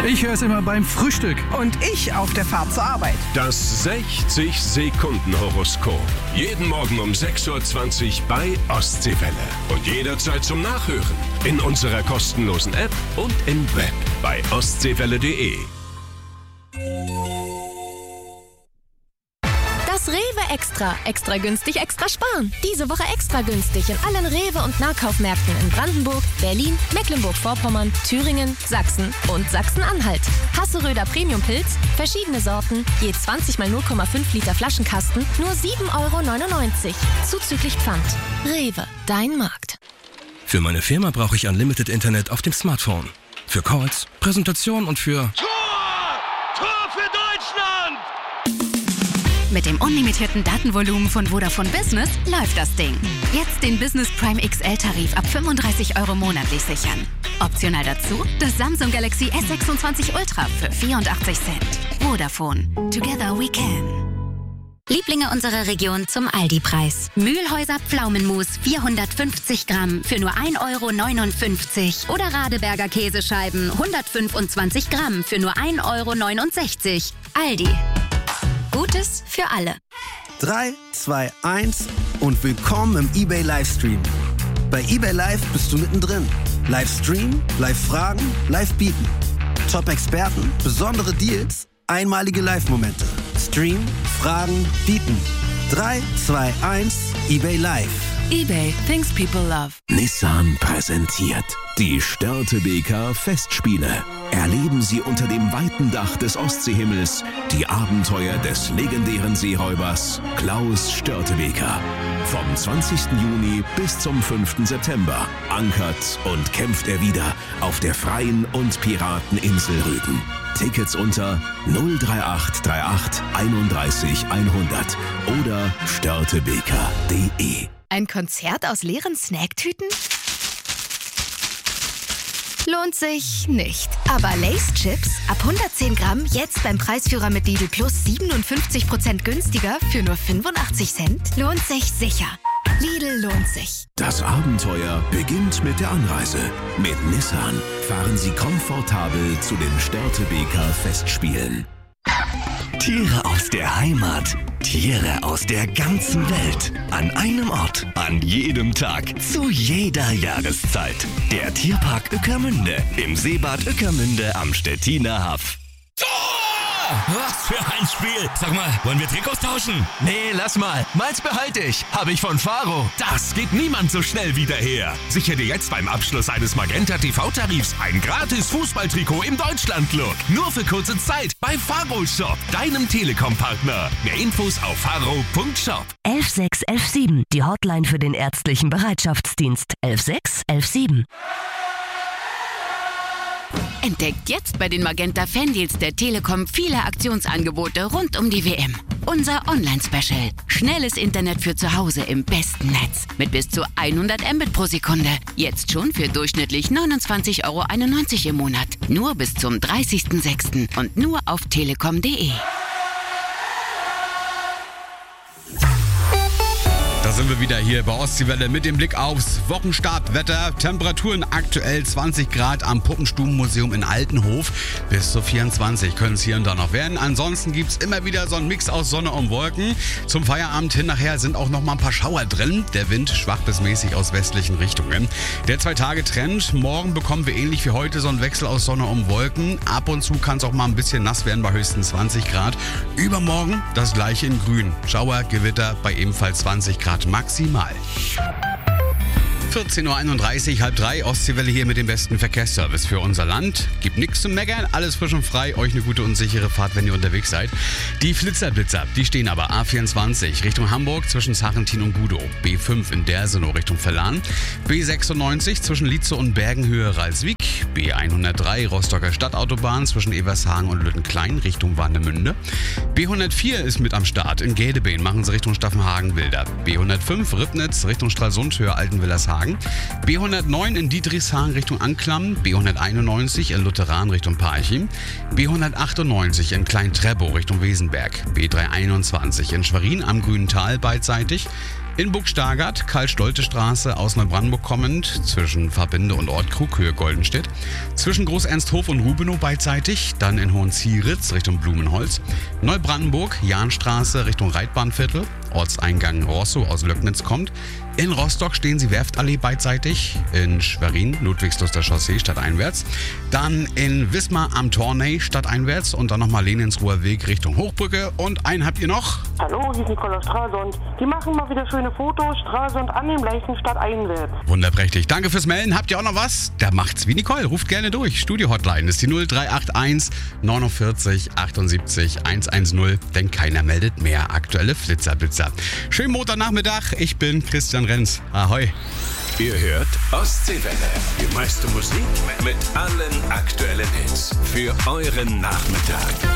Ich höre es immer beim Frühstück. Und ich auf der Fahrt zur Arbeit. Das 60-Sekunden-Horoskop. Jeden Morgen um 6.20 Uhr bei Ostseewelle. Und jederzeit zum Nachhören. In unserer kostenlosen App und im Web bei ostseewelle.de. Das Rewe Extra. Extra günstig, extra sparen. Diese Woche extra günstig in allen Rewe- und Nahkaufmärkten in Brandenburg, Berlin, Mecklenburg-Vorpommern, Thüringen, Sachsen und Sachsen-Anhalt. Hasseröder Premium-Pilz, verschiedene Sorten, je 20 mal 0,5 Liter Flaschenkasten, nur 7,99 €. Zuzüglich Pfand. Rewe, dein Markt. Für meine Firma brauche ich Unlimited Internet auf dem Smartphone. Für Calls, Präsentationen und für... Tor für Deutschland! Mit dem unlimitierten Datenvolumen von Vodafone Business läuft das Ding. Jetzt den Business Prime XL-Tarif ab 35 € monatlich sichern. Optional dazu das Samsung Galaxy S26 Ultra für 84 Cent. Vodafone. Together we can. Lieblinge unserer Region zum Aldi-Preis. Mühlhäuser Pflaumenmus 450 Gramm für nur 1,59 € oder Radeberger Käsescheiben 125 Gramm für nur 1,69 €. Aldi. Gutes für alle. 3, 2, 1 und willkommen im eBay Livestream. Bei eBay Live bist du mittendrin. Livestream, Live-Fragen, Live-Bieten. Top-Experten, besondere Deals, einmalige Live-Momente. Stream, Fragen, Bieten. 3, 2, 1, eBay Live. eBay, things people love. Nissan präsentiert die Störtebeker Festspiele. Erleben Sie unter dem weiten Dach des Ostseehimmels die Abenteuer des legendären Seeräubers Klaus Störtebeker. Vom 20. Juni bis zum 5. September ankert und kämpft er wieder auf der freien und Pirateninsel Rügen. Tickets unter 03838 31 100 oder störtebeker.de. Ein Konzert aus leeren Snacktüten? Lohnt sich nicht. Aber Lay's Chips ab 110 Gramm jetzt beim Preisführer mit Lidl Plus 57% günstiger für nur 85 Cent? Lohnt sich sicher. Lidl lohnt sich. Das Abenteuer beginnt mit der Anreise. Mit Nissan fahren Sie komfortabel zu den Störtebeker Festspielen. Tiere aus der Heimat, Tiere aus der ganzen Welt. An einem Ort, an jedem Tag, zu jeder Jahreszeit. Der Tierpark Ueckermünde im Seebad Ueckermünde am Stettiner Haff. Was für ein Spiel! Sag mal, wollen wir Trikots tauschen? Nee, lass mal. Meins behalte ich. Habe ich von Faro. Das geht niemand so schnell wieder her. Sichere dir jetzt beim Abschluss eines Magenta TV-Tarifs ein gratis Fußballtrikot im Deutschland-Look. Nur für kurze Zeit bei Faro Shop, deinem Telekom-Partner. Mehr Infos auf faro.shop. 11.6, 11.7, die Hotline für den ärztlichen Bereitschaftsdienst. 11.6, 11.7. Entdeckt jetzt bei den Magenta Fandeals der Telekom viele Aktionsangebote rund um die WM. Unser Online-Special. Schnelles Internet für zu Hause im besten Netz. Mit bis zu 100 Mbit pro Sekunde. Jetzt schon für durchschnittlich 29,91 € im Monat. Nur bis zum 30.06. und nur auf telekom.de. Da sind wir wieder hier bei Ostseewelle mit dem Blick aufs Wochenstartwetter. Temperaturen aktuell 20 Grad am Puppenstubenmuseum in Altenhof. Bis zu 24 können es hier und da noch werden. Ansonsten gibt es immer wieder so einen Mix aus Sonne und Wolken. Zum Feierabend hin nachher sind auch noch mal ein paar Schauer drin. Der Wind schwach bis mäßig aus westlichen Richtungen. Der 2-Tage-Trend. Morgen bekommen wir ähnlich wie heute so einen Wechsel aus Sonne und Wolken. Ab und zu kann es auch mal ein bisschen nass werden bei höchstens 20 Grad. Übermorgen das gleiche in grün. Schauer, Gewitter bei ebenfalls 20 Grad maximal. 14.31 Uhr, halb drei, Ostseewelle hier mit dem besten Verkehrsservice für unser Land. Gibt nichts zum Meckern, alles frisch und frei. Euch eine gute und sichere Fahrt, wenn ihr unterwegs seid. Die Flitzerblitzer, die stehen aber A24 Richtung Hamburg zwischen Sarrentin und Gudow. B5 in Dersenow Richtung Verlan. B96 zwischen Lietze und Bergenhöhe Ralswiek. B103 Rostocker Stadtautobahn zwischen Evershagen und Lüttenklein Richtung Warnemünde. B104 ist mit am Start. In Gedebeen machen sie Richtung Staffenhagen-Wilder. B105 Ribnitz Richtung Stralsund, Höhe Altenwillershagen. B109 in Dietrichshagen Richtung Anklam. B191 in Lutheran Richtung Parchim. B198 in Klein-Treppow Richtung Wesenberg. B321 in Schwerin am Grünen Tal beidseitig. In Burgstagert, Karl-Stolte-Straße aus Neubrandenburg kommend, zwischen Verbinde und Ort Krughöhe Goldenstedt. Zwischen Groß-Ernsthof und Rubenow beidseitig, dann in Hohenzieritz Richtung Blumenholz. Neubrandenburg, Jahnstraße Richtung Reitbahnviertel. Ortseingang Rosso aus Löcknitz kommt. In Rostock stehen Sie Werftallee beidseitig. In Schwerin, Ludwigsluster Chaussee stadteinwärts. Dann in Wismar am Tornay stadteinwärts. Und dann nochmal Leninsruher Weg Richtung Hochbrücke. Und einen habt ihr noch? Hallo, hier ist Nikolaus Stralsund. Die machen mal wieder schöne Fotos. Stralsund an dem Leichen stadteinwärts. Wunderprächtig. Danke fürs Melden. Habt ihr auch noch was? Da macht's wie Nicole. Ruft gerne durch. Studio-Hotline ist die 0381 49 78 110. Denn keiner meldet mehr. Aktuelle Flitzerblitzer. Schönen Montagnachmittag. Ich bin Christian Renz. Ahoi. Ihr hört Ostseewelle. Die meiste Musik mit allen aktuellen Hits. Für euren Nachmittag.